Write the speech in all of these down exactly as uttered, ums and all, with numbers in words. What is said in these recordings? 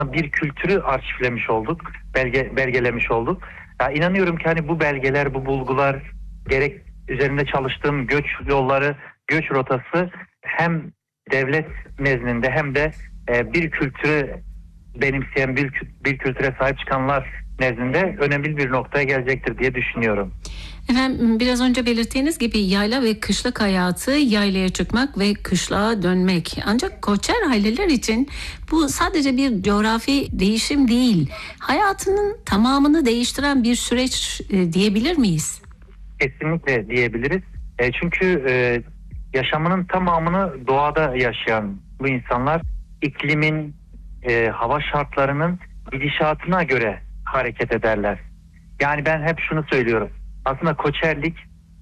bir kültürü arşivlemiş olduk, belge, belgelemiş olduk. Ya inanıyorum ki hani bu belgeler, bu bulgular, gerek üzerinde çalıştığım göç yolları, göç rotası hem devlet nezdinde hem de e, bir kültürü benimseyen, bir, bir kültüre sahip çıkanlar nezdinde önemli bir noktaya gelecektir diye düşünüyorum. Efendim, biraz önce belirttiğiniz gibi yayla ve kışlık hayatı, yaylaya çıkmak ve kışlığa dönmek. Ancak Koçer aileler için bu sadece bir coğrafi değişim değil, hayatının tamamını değiştiren bir süreç e, diyebilir miyiz? Kesinlikle diyebiliriz. E, çünkü e, yaşamının tamamını doğada yaşayan bu insanlar iklimin, e, hava şartlarının gidişatına göre hareket ederler. Yani ben hep şunu söylüyorum. Aslında koçerlik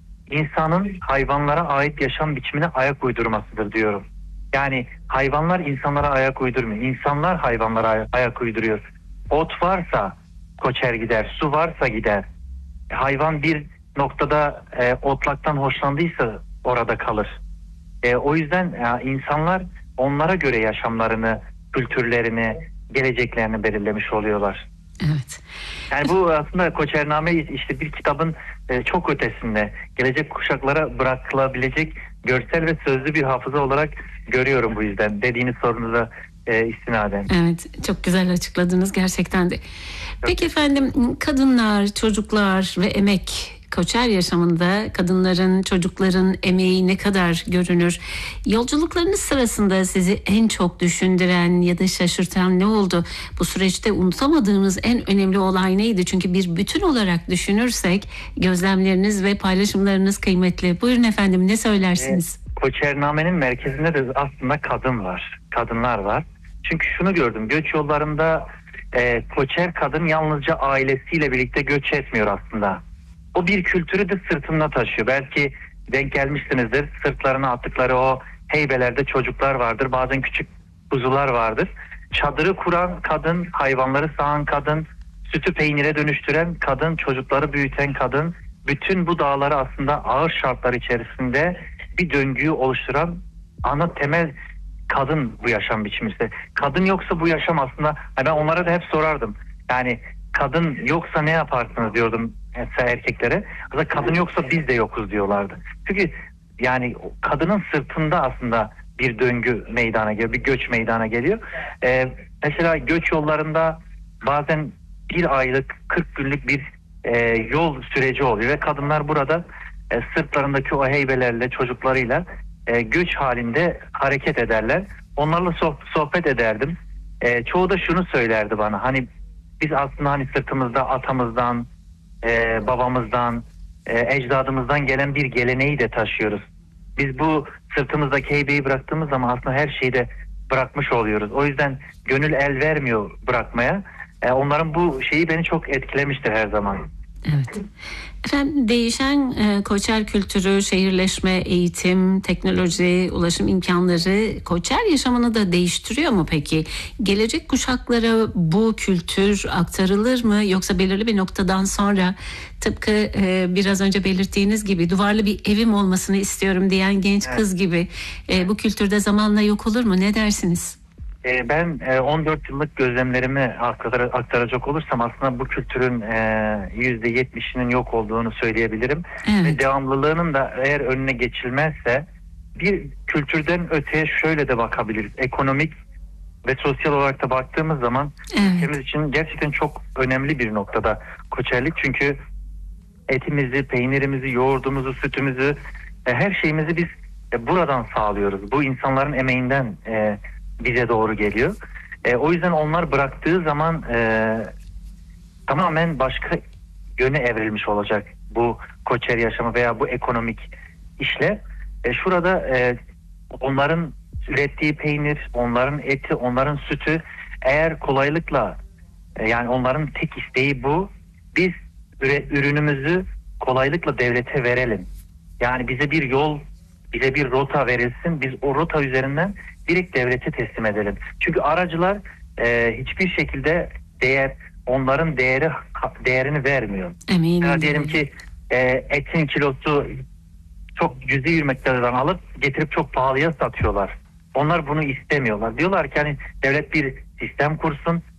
insanın hayvanlara ait yaşam biçimine ayak uydurmasıdır diyorum. Yani hayvanlar insanlara ayak uydurmuyor. İnsanlar hayvanlara ayak uyduruyor. Ot varsa koçer gider, su varsa gider. Hayvan bir noktada e, otlaktan hoşlandıysa orada kalır. E, o yüzden e, insanlar onlara göre yaşamlarını, kültürlerini, geleceklerini belirlemiş oluyorlar. Evet. Yani bu aslında Koçername işte bir kitabın e, çok ötesinde, gelecek kuşaklara bırakılabilecek görsel ve sözlü bir hafıza olarak görüyorum bu yüzden. Dediğiniz sorunuza e, istinaden. Evet, çok güzel açıkladınız gerçekten de. Peki efendim, kadınlar, çocuklar ve emek, Koçer yaşamında kadınların, çocukların emeği ne kadar görünür? Yolculuklarınız sırasında sizi en çok düşündüren ya da şaşırtan ne oldu? Bu süreçte unutamadığınız en önemli olay neydi? Çünkü bir bütün olarak düşünürsek gözlemleriniz ve paylaşımlarınız kıymetli. Buyurun efendim, ne söylersiniz? E, Koçername'nin merkezinde de aslında kadın var, kadınlar var. Çünkü şunu gördüm, göç yollarında e, Koçer kadın yalnızca ailesiyle birlikte göç etmiyor aslında. O bir kültürü de sırtında taşıyor. Belki denk gelmişsinizdir. Sırtlarına attıkları o heybelerde çocuklar vardır. Bazen küçük kuzular vardır. Çadırı kuran kadın, hayvanları sağan kadın, sütü peynire dönüştüren kadın, çocukları büyüten kadın. Bütün bu dağları aslında ağır şartlar içerisinde bir döngüyü oluşturan ana temel kadın bu yaşam biçimi. İşte kadın yoksa bu yaşam aslında, ben onlara da hep sorardım. Yani kadın yoksa ne yaparsınız diyordum erkeklere. Aslında kadın yoksa biz de yokuz diyorlardı. Çünkü yani kadının sırtında aslında bir döngü meydana geliyor, bir göç meydana geliyor. Ee, mesela göç yollarında bazen bir aylık, kırk günlük bir e, yol süreci oluyor ve kadınlar burada e, sırtlarındaki o heybelerle, çocuklarıyla e, göç halinde hareket ederler. Onlarla soh- sohbet ederdim. E, çoğu da şunu söylerdi bana. Hani biz aslında hani sırtımızda atamızdan, e, babamızdan, e, ecdadımızdan gelen bir geleneği de taşıyoruz. Biz bu sırtımızdaki heybeyi bıraktığımız zaman aslında her şeyi de bırakmış oluyoruz. O yüzden gönül el vermiyor bırakmaya. E, onların bu şeyi beni çok etkilemiştir her zaman. Evet. Efendim, değişen e, Koçer kültürü, şehirleşme, eğitim, teknoloji, ulaşım imkanları Koçer yaşamını da değiştiriyor mu peki? Gelecek kuşaklara bu kültür aktarılır mı, yoksa belirli bir noktadan sonra tıpkı e, biraz önce belirttiğiniz gibi duvarlı bir evim olmasını istiyorum diyen genç Evet. kız gibi e, bu kültürde zamanla yok olur mu? Ne dersiniz? Ben on dört yıllık gözlemlerimi aktaracak olursam aslında bu kültürün yüzde yetmişinin yok olduğunu söyleyebilirim. Evet. Ve devamlılığının da eğer önüne geçilmezse bir kültürden öteye şöyle de bakabiliriz. Ekonomik ve sosyal olarak da baktığımız zaman Evet. ülkemiz için gerçekten çok önemli bir noktada koçerlik. Çünkü etimizi, peynirimizi, yoğurdumuzu, sütümüzü, her şeyimizi biz buradan sağlıyoruz. Bu insanların emeğinden bize doğru geliyor. E, o yüzden onlar bıraktığı zaman e, tamamen başka yöne evrilmiş olacak bu koçer yaşamı veya bu ekonomik işler. E, şurada e, onların ürettiği peynir, onların eti, onların sütü eğer kolaylıkla e, yani onların tek isteği bu. Biz üre, ürünümüzü kolaylıkla devlete verelim. Yani bize bir yol, bize bir rota verilsin. Biz o rota üzerinden direkt devlete teslim edelim. Çünkü aracılar e, hiçbir şekilde değer, onların değeri değerini vermiyor. Eminim. Yani diyelim ki e, etin kilosu çok cüzi bir miktardan alıp getirip çok pahalıya satıyorlar. Onlar bunu istemiyorlar. Diyorlar ki hani devlet bir sistem kursun.